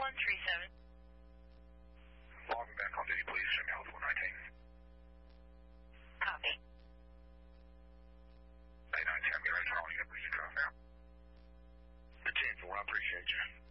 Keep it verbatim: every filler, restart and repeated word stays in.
one three seven. Log me back on duty, please. Show me health one nineteen. Copy. eight nine ten, get ready for all unit, please. Drop now. The ten four, I appreciate you.